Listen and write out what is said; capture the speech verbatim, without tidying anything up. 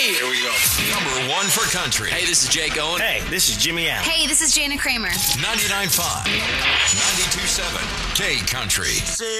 Hey, Here we go. Number one for country. hey, this is Jake Owen. Hey, this is Jimmy Allen. Hey, this is Jana Kramer. ninety-nine point five, ninety-two point seven K Country.